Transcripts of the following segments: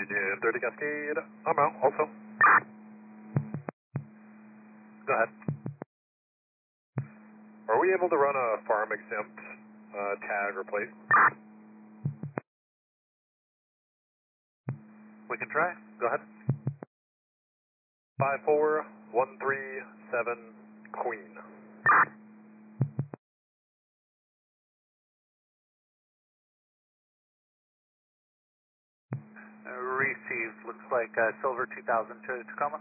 Union 30 Cascade, I'm out also. Go ahead. Are we able to run a farm exempt tag or plate? We can try. Go ahead. 54137 Queen. Received. Looks like Silver 2000 to Tacoma.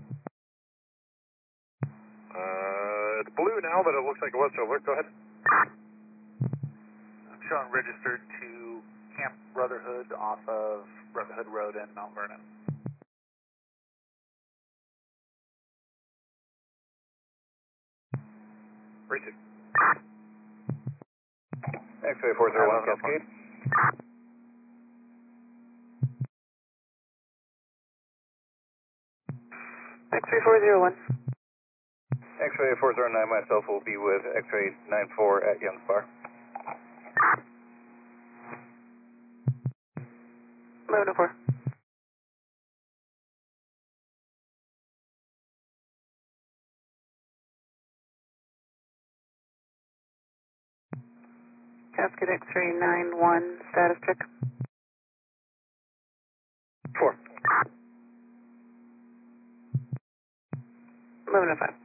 It's blue now, but it looks like it was silver. Go ahead. I'm showing registered to Camp Brotherhood off of Brotherhood Road in Mount Vernon. Receive. X-ray 401 Cascade. X-ray 401. X-ray 409, myself will be with X-ray 94 at Young's Bar. Moving to 4. Cascade X-ray 91, status check. 4. Moving to 5.